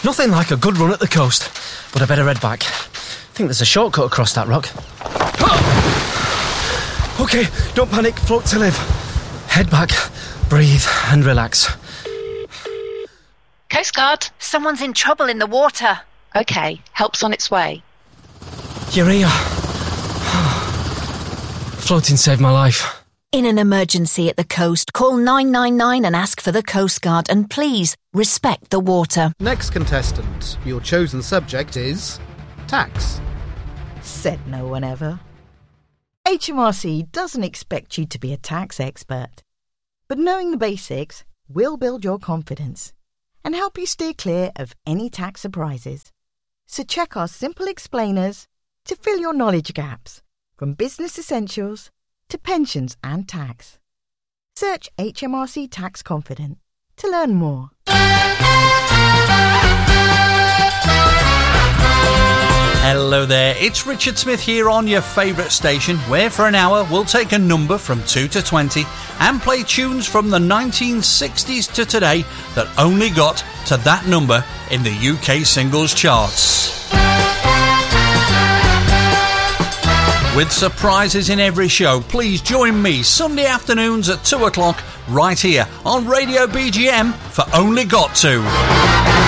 Nothing like a good run at the coast, but I better head back. I think there's a shortcut across that rock. OK, don't panic, float to live. Head back, breathe and relax. Coast Guard. Someone's in trouble in the water. OK, help's on its way. You're here. Floating saved my life. In an emergency at the coast, call 999 and ask for the Coast Guard, and please respect the water. Next contestant, your chosen subject is tax. Said no one ever. HMRC doesn't expect you to be a tax expert, but knowing the basics will build your confidence and help you steer clear of any tax surprises. So check our simple explainers to fill your knowledge gaps, from business essentials to pensions and tax. Search HMRC Tax Confident to learn more. Hello there, it's Richard Smith here on your favourite station, where for an hour we'll take a number from 2 to 20 and play tunes from the 1960s to today that only got to that number in the UK singles charts. With surprises in every show, please join me Sunday afternoons at 2 o'clock right here on Radio BGM for Only Got To.